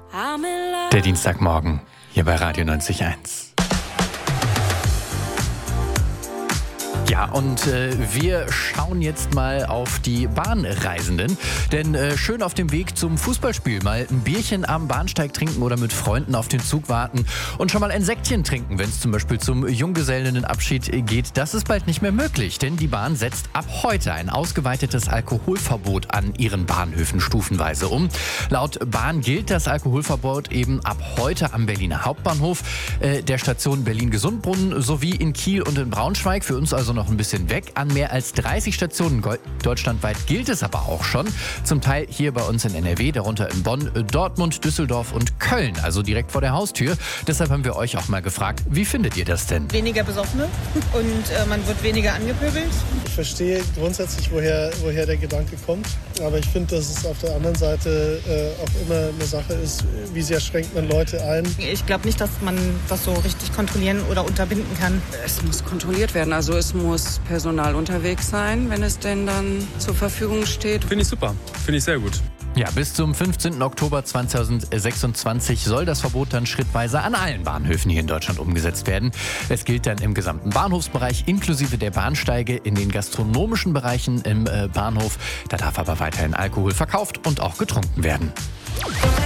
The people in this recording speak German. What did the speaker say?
Der Dienstagmorgen hier bei Radio 90.1. Ja, und wir schauen jetzt mal auf die Bahnreisenden, denn schön auf dem Weg zum Fußballspiel mal ein Bierchen am Bahnsteig trinken oder mit Freunden auf den Zug warten und schon mal ein Sektchen trinken, wenn es zum Beispiel zum Junggesellinnenabschied geht, das ist bald nicht mehr möglich, denn die Bahn setzt ab heute ein ausgeweitetes Alkoholverbot an ihren Bahnhöfen stufenweise um. Laut Bahn gilt das Alkoholverbot eben ab heute am Berliner Hauptbahnhof, der Station Berlin-Gesundbrunnen sowie in Kiel und in Braunschweig, für uns also noch ein bisschen weg. An mehr als 30 Stationen deutschlandweit gilt es aber auch schon. Zum Teil hier bei uns in NRW, darunter in Bonn, Dortmund, Düsseldorf und Köln, also direkt vor der Haustür. Deshalb haben wir euch auch mal gefragt, wie findet ihr das denn? Weniger Besoffene und man wird weniger angepöbelt. Ich verstehe grundsätzlich, woher der Gedanke kommt. Aber ich finde, dass es auf der anderen Seite auch immer eine Sache ist, wie sehr schränkt man Leute ein. Ich glaube nicht, dass man das so richtig kontrollieren oder unterbinden kann. Es muss kontrolliert werden. Also es muss Personal unterwegs sein, wenn es denn dann zur Verfügung steht. Finde ich super. Finde ich sehr gut. Ja, bis zum 15. Oktober 2026 soll das Verbot dann schrittweise an allen Bahnhöfen hier in Deutschland umgesetzt werden. Es gilt dann im gesamten Bahnhofsbereich inklusive der Bahnsteige, in den gastronomischen Bereichen im Bahnhof. Da darf aber weiterhin Alkohol verkauft und auch getrunken werden.